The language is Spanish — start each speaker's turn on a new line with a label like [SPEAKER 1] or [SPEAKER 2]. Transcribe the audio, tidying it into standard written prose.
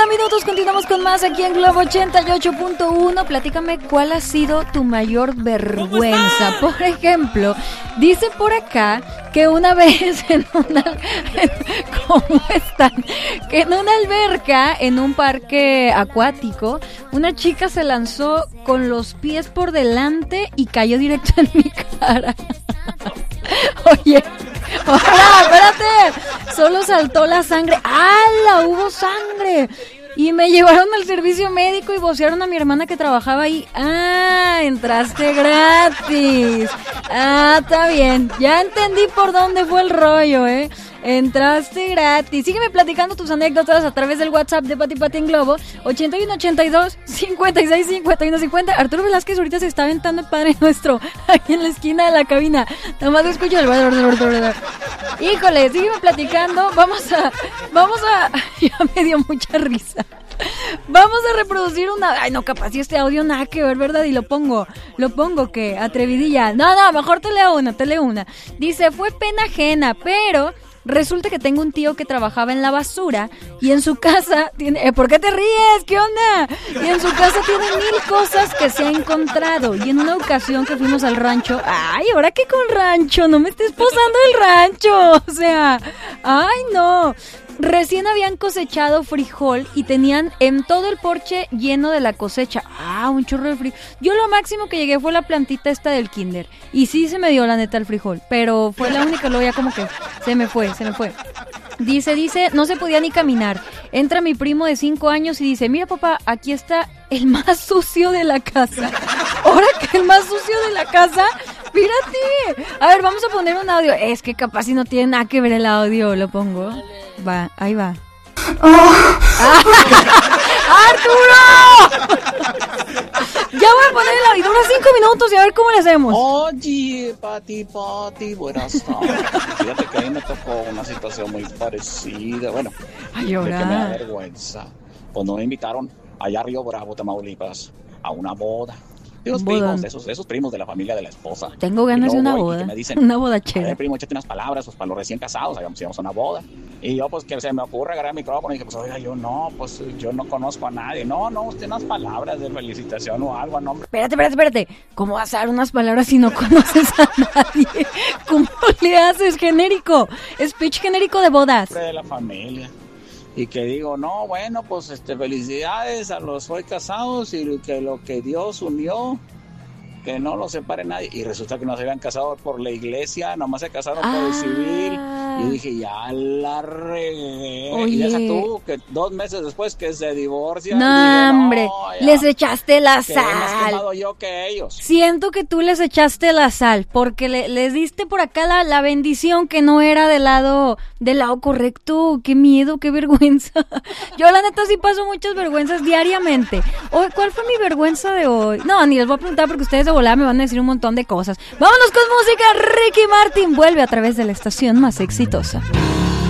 [SPEAKER 1] minutos, continuamos con más aquí en Globo 88.1. Platícame cuál ha sido tu mayor vergüenza. Por ejemplo, dice por acá que una vez ¿cómo están? Que en una alberca, en un parque acuático, una chica se lanzó con los pies por delante y cayó directo en mi cara. Oye, hola, espérate, solo saltó la sangre. ¡Hala! Hubo sangre. Y me llevaron al servicio médico y vocearon a mi hermana que trabajaba ahí. ¡Ah! Entraste gratis. Ah, está bien. Ya entendí por dónde fue el rollo, Entraste gratis. Sígueme platicando tus anécdotas a través del WhatsApp de Pati Pati en Globo 8182-565150. Arturo Velázquez ahorita se está aventando el Padre Nuestro aquí en la esquina de la cabina. Nada más escucho el... Híjole, sígueme platicando. Vamos a ya me dio mucha risa. Vamos a reproducir una... Ay, no, capaz si este audio nada que ver, ¿verdad? Y lo pongo, ¿qué? Atrevidilla. No, mejor te leo una. Dice, fue pena ajena, pero... Resulta que tengo un tío que trabajaba en la basura y en su casa tiene... ¿Por qué te ríes? ¿Qué onda? Y en su casa tiene 1000 cosas que se ha encontrado. Y en una ocasión que fuimos al rancho... ¡Ay, ahora qué con rancho! No me estés posando el rancho. O sea... ¡Ay, no! Recién habían cosechado frijol y tenían en todo el porche lleno de la cosecha. Un chorro de frijol. Yo lo máximo que llegué fue la plantita esta del kinder. Y sí se me dio la neta el frijol, pero fue la única, luego ya como que se me fue. Dice, no se podía ni caminar. Entra mi primo de 5 años y dice, mira papá, aquí está el más sucio de la casa. ¿Ahora que el más sucio de la casa? Mírate. A ver, vamos a poner un audio. Es que capaz si no tiene nada que ver el audio, lo pongo. Va, ahí va. ¡Arturo! Ya voy a poner el audio, dura 5 minutos y a ver cómo le hacemos.
[SPEAKER 2] Oye, Pati, buenas tardes. Fíjate que a mí me tocó una situación muy parecida. Bueno, de que me da vergüenza. Pues no me invitaron allá a Río Bravo, Tamaulipas, a una boda. De los primos, de esos primos de la familia de la esposa.
[SPEAKER 1] Tengo ganas de una boda.
[SPEAKER 2] Me dicen,
[SPEAKER 1] una bodachera.
[SPEAKER 2] A ver, primo, échate unas palabras pues, para los recién casados. Íbamos a una boda. Y yo, pues, que se me ocurre agarrar el micrófono y dije, pues, oiga, yo no conozco a nadie. No, usted unas palabras de felicitación o algo, no, hombre.
[SPEAKER 1] Espérate. ¿Cómo vas a dar unas palabras si no conoces a nadie? ¿Cómo le haces genérico? Speech genérico de bodas.
[SPEAKER 2] De la familia. Y que digo, no, bueno, pues felicidades a los hoy casados y que lo que Dios unió, que no lo separe nadie. Y resulta que no se habían casado por la iglesia, nomás se casaron por el civil. Y dije, ya la regué.
[SPEAKER 1] Oye.
[SPEAKER 2] Y deja tú, que 2 meses después que se divorcian.
[SPEAKER 1] No,
[SPEAKER 2] dije,
[SPEAKER 1] hombre, les echaste la
[SPEAKER 2] que más
[SPEAKER 1] sal.
[SPEAKER 2] quemado yo que ellos.
[SPEAKER 1] Siento que tú les echaste la sal, porque les diste por acá la bendición que no era del lado correcto. Qué miedo, qué vergüenza. Yo la neta sí paso muchas vergüenzas diariamente. ¿Cuál fue mi vergüenza de hoy? No, ni les voy a preguntar porque ustedes de volada me van a decir un montón de cosas. Vámonos con música. Ricky Martin vuelve a través de la estación más exitosa.